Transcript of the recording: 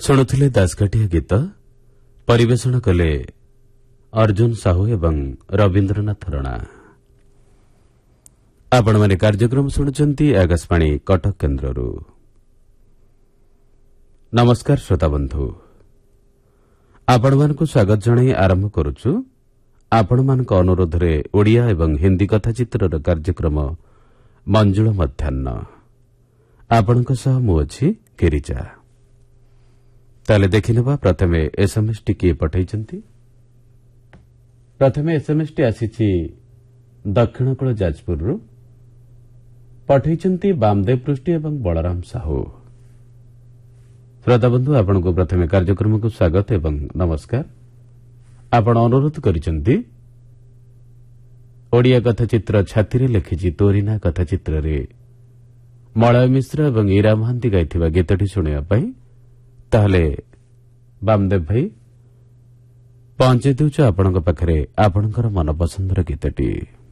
ଶୁଣୁଥିଲେ ଦାସକାଠିଆ ଗୀତ ପରିବେଷଣ କଲେ ଅର୍ଜୁନ ସାହୁ ଏବଂ ରବୀନ୍ଦ୍ରନାଥ ରଣା। ଆପଣମାନେ କାର୍ଯ୍ୟକ୍ରମ ଶୁଣୁଛନ୍ତି ଆକାଶବାଣୀ କଟକ କେନ୍ଦ୍ରରୁ। ନମସ୍କାର ଶ୍ରୋତାବନ୍ଧୁ, ଆପଣମାନଙ୍କୁ ସ୍ୱାଗତ ଜଣାଇ ଆରମ୍ଭ କରୁଛୁ ଆପଣମାନଙ୍କ ଅନୁରୋଧରେ ଓଡ଼ିଆ ଏବଂ ହିନ୍ଦୀ କଥାଚିତ୍ରର କାର୍ଯ୍ୟକ୍ରମ ମଞ୍ଜୁଳ ମଧ୍ୟାହ୍ନ। ଆପଣଙ୍କ ସହ ମୁଁ ଅଛି ଗିରିଜା। ତାହେଲେ ଦେଖିନେବା ପ୍ରଥମେ ଏସ୍ଏମ୍ଏସ୍ଟି କିଏ ପଠାଇଛନ୍ତି। ପ୍ରଥମେ ଏସ୍ଏମ୍ଏସ୍ଟି ଆସିଛି ଦକ୍ଷିଣକୂଳ ଯାଜପୁରରୁ। ପଠାଇଛନ୍ତି ବାମଦେବ ପୃଷ୍ଟି ଏବଂ ବଳରାମ ସାହୁ। ଶ୍ରୋତାବନ୍ଧୁ, ଆପଣଙ୍କୁ ପ୍ରଥମେ କାର୍ଯ୍ୟକ୍ରମକୁ ସ୍ୱାଗତ ଏବଂ ନମସ୍କାର। ଆପଣ ଅନୁରୋଧ କରିଛନ୍ତି ଓଡ଼ିଆ କଥାଚିତ୍ର ଛାତିରେ ଲେଖିଛି ତୋରିନା କଥାଚିତ୍ରରେ ମଳୟ ମିଶ୍ର ଏବଂ ଇରା ମହାନ୍ତି ଗାଇଥିବା ଗୀତଟି ଶୁଣିବା ପାଇଁ। ତାହେଲେ ବାମଦେବ ଭାଇ ପହଞ୍ଚାଇ ଦେଉଛୁ ଆପଣଙ୍କ ପାଖରେ ଆପଣଙ୍କର ମନପସନ୍ଦର ଗୀତଟି।